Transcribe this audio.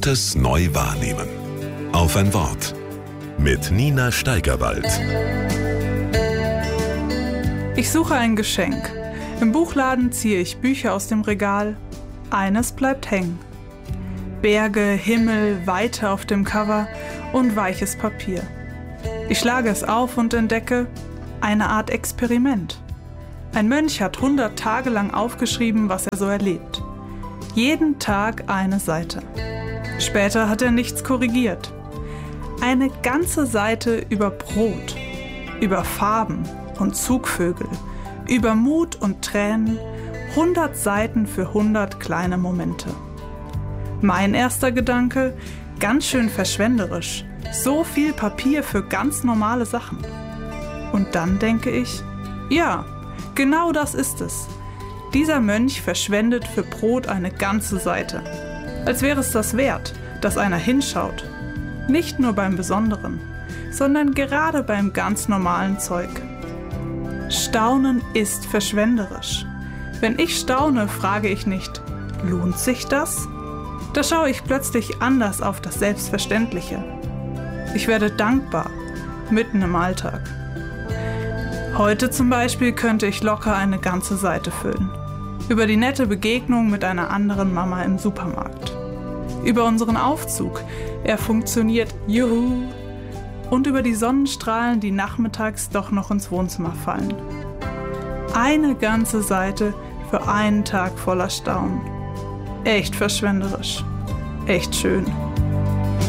Gutes neu wahrnehmen. Auf ein Wort. Mit Nina Steigerwald. Ich suche ein Geschenk. Im Buchladen ziehe ich Bücher aus dem Regal. Eines bleibt hängen. Berge, Himmel, Weite auf dem Cover und weiches Papier. Ich schlage es auf und entdecke eine Art Experiment. Ein Mönch hat 100 Tage lang aufgeschrieben, was er so erlebt. Jeden Tag eine Seite. Später hat er nichts korrigiert. Eine ganze Seite über Brot, über Farben und Zugvögel, über Mut und Tränen, 100 Seiten für 100 kleine Momente. Mein erster Gedanke, ganz schön verschwenderisch, so viel Papier für ganz normale Sachen. Und dann denke ich, ja, genau das ist es. Dieser Mönch verschwendet für Brot eine ganze Seite. Als wäre es das wert, dass einer hinschaut. Nicht nur beim Besonderen, sondern gerade beim ganz normalen Zeug. Staunen ist verschwenderisch. Wenn ich staune, frage ich nicht, lohnt sich das? Da schaue ich plötzlich anders auf das Selbstverständliche. Ich werde dankbar, mitten im Alltag. Heute zum Beispiel könnte ich locker eine ganze Seite füllen. Über die nette Begegnung mit einer anderen Mama im Supermarkt. Über unseren Aufzug, er funktioniert, juhu! Und über die Sonnenstrahlen, die nachmittags doch noch ins Wohnzimmer fallen. Eine ganze Seite für einen Tag voller Staunen. Echt verschwenderisch. Echt schön.